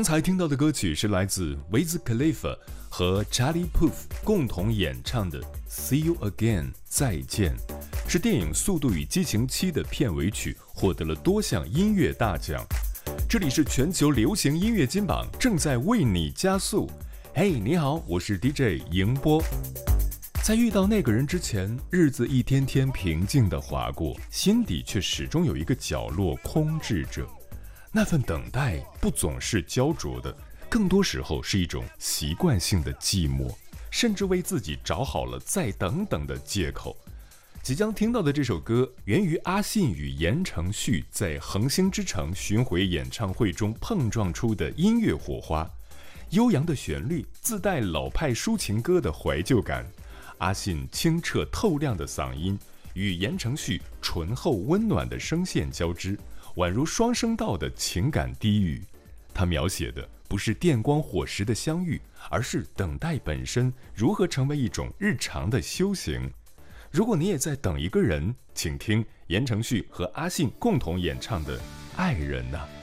刚才听到的歌曲是来自 Wiz Khalifa 和 Charlie Puth 共同演唱的 See You Again 再见，是电影《速度与激情7》的片尾曲，获得了多项音乐大奖。这里是全球流行音乐金榜，正在为你加速。嘿，你好，我是 DJ 迎波。在遇到那个人之前，日子一天天平静地划过，心底却始终有一个角落空置着。那份等待不总是焦灼的，更多时候是一种习惯性的寂寞，甚至为自己找好了再等等的借口。即将听到的这首歌源于阿信与言承旭在恒星之城巡回演唱会中碰撞出的音乐火花，悠扬的旋律自带老派抒情歌的怀旧感，阿信清澈透亮的嗓音与言承旭醇厚温暖的声线交织，宛如双声道的情感低语。他描写的不是电光火石的相遇，而是等待本身如何成为一种日常的修行。如果你也在等一个人，请听言承旭和阿信共同演唱的《爱人》啊。